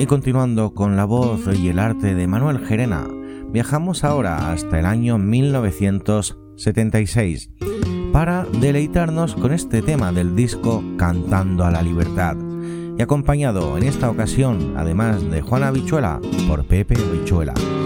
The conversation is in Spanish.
Y continuando con la voz y el arte de Manuel Gerena, viajamos ahora hasta el año 1976 para deleitarnos con este tema del disco Cantando a la Libertad, y acompañado en esta ocasión, además de Juan Habichuela, por Pepe Habichuela.